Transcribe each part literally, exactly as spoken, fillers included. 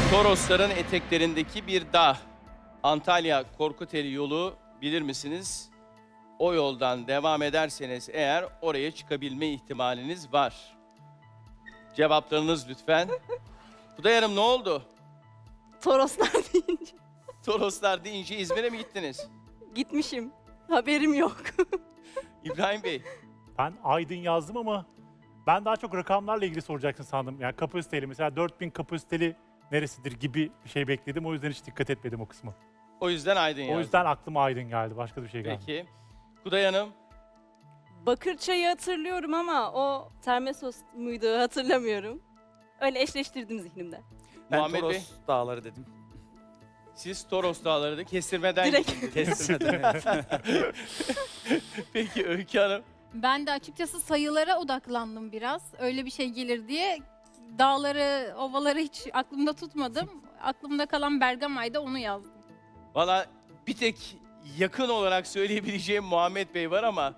Torosların eteklerindeki bir dağ. Antalya Korkuteli yolu bilir misiniz? O yoldan devam ederseniz eğer oraya çıkabilme ihtimaliniz var. Cevaplarınız lütfen. Kudai Hanım ne oldu? Toroslar deyince Toroslar deyince İzmir'e mi gittiniz? gitmişim. Haberim yok. İbrahim Bey, Ben Aydın yazdım ama ben daha çok rakamlarla ilgili soracaksın sandım. Yani kapasiteli mesela dört bin kapasiteli neresidir gibi bir şey bekledim. O yüzden hiç dikkat etmedim o kısmı. o yüzden Aydın O yazdı. yüzden aklıma Aydın geldi. Başka bir şey gelmedi. Peki. Kudai Hanım, Bakırçay'ı hatırlıyorum ama o Termesos muydu hatırlamıyorum. Öyle eşleştirdim zihnimde. Ben Muhammed Toros Bey, dağları dedim. siz Toros dağları'nı kestirmeden Direkt. gittiniz. Kestirmedim. evet. Peki Öykü Hanım, Ben de açıkçası sayılara odaklandım biraz. Öyle bir şey gelir diye. Dağları, ovaları hiç aklımda tutmadım. Aklımda kalan Bergama'ydı, onu yazdım. valla bir tek yakın olarak söyleyebileceğim Muhammed Bey var ama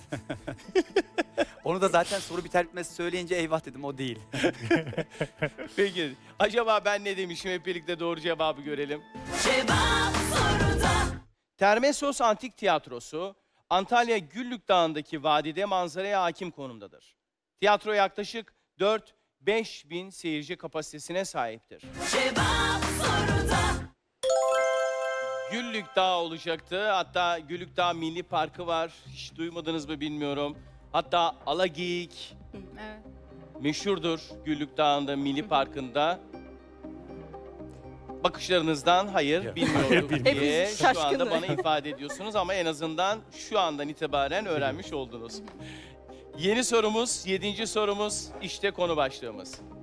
Onu da zaten soru biter bitmez söyleyince eyvah dedim, o değil. peki acaba ben ne demişim, hep birlikte doğru cevabı görelim. Cevap soruda. Termesos Antik Tiyatrosu, Antalya Güllük Dağı'ndaki vadide manzaraya hakim konumdadır. Tiyatro yaklaşık dört beş bin seyirci kapasitesine sahiptir. Cevap soruda. Güllük Dağı olacaktı. Hatta Güllük Dağı Milli Parkı var. Hiç duymadınız mı bilmiyorum. Hatta Alageyik Hı, evet. meşhurdur Güllük Dağı'nda, Milli Parkı'nda. Bakışlarınızdan hayır, Yok. bilmiyorduk Hayır, diye bilmiyoruz. şu anda Şaşkınım. bana ifade ediyorsunuz ama en azından şu andan itibaren öğrenmiş oldunuz. Yeni sorumuz, yedinci sorumuz, işte konu başlığımız.